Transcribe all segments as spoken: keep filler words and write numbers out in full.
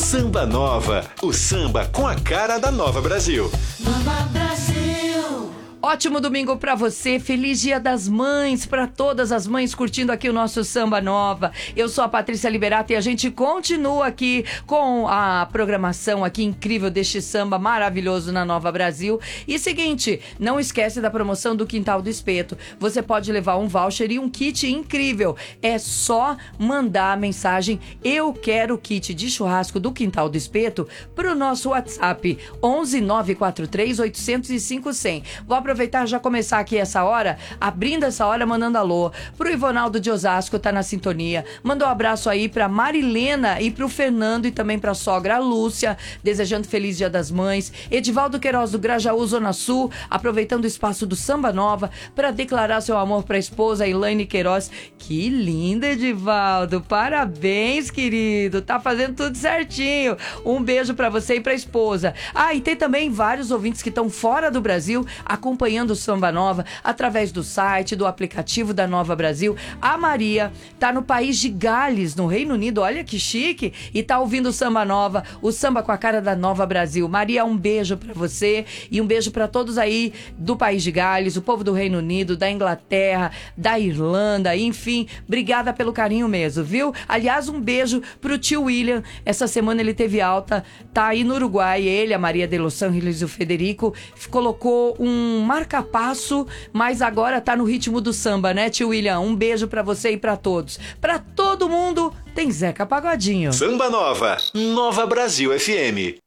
Samba Nova, o samba com a cara da Nova Brasil. Nova Brasil. Ótimo domingo pra você, feliz Dia das Mães pra todas as mães curtindo aqui o nosso Samba Nova. Eu sou a Patrícia Liberato e a gente continua aqui com a programação aqui incrível deste samba maravilhoso na Nova Brasil. E seguinte, não esquece da promoção do Quintal do Espeto. Você pode levar um voucher e um kit incrível. É só mandar a mensagem "Eu quero o kit de churrasco do Quintal do Espeto" pro nosso WhatsApp onze nove quatro três oito zero zero cinco zero zero. Vou aproveitar já começar aqui essa hora, abrindo essa hora, mandando alô pro Ivonaldo de Osasco, tá na sintonia. Mandou um abraço aí pra Marilena e pro Fernando e também pra sogra Lúcia, desejando feliz Dia das Mães. Edivaldo Queiroz do Grajaú, Zona Sul, aproveitando o espaço do Samba Nova pra declarar seu amor pra esposa Elaine Queiroz. Que linda, Edivaldo, parabéns, querido, tá fazendo tudo certinho. Um beijo pra você e pra esposa. Ah, e tem também vários ouvintes que estão fora do Brasil acompanhando acompanhando o Samba Nova através do site, do aplicativo da Nova Brasil. A Maria tá no país de Gales, no Reino Unido, olha que chique, e tá ouvindo o Samba Nova, o samba com a cara da Nova Brasil. Maria, um beijo pra você e um beijo pra todos aí do país de Gales, o povo do Reino Unido, da Inglaterra, da Irlanda, enfim, obrigada pelo carinho mesmo, viu? Aliás, um beijo pro tio William, essa semana ele teve alta, tá aí no Uruguai, ele, a Maria de Los Angeles e o Federico, colocou um marca-passo, mas agora tá no ritmo do samba, né, tio William? Um beijo pra você e pra todos. Pra todo mundo, tem Zeca Pagodinho. Samba Nova, Nova Brasil F M.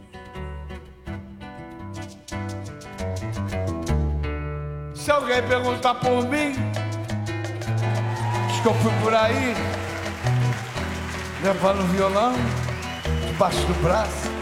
Se alguém perguntar por mim, diz que eu fui por aí, levando o violão debaixo do braço.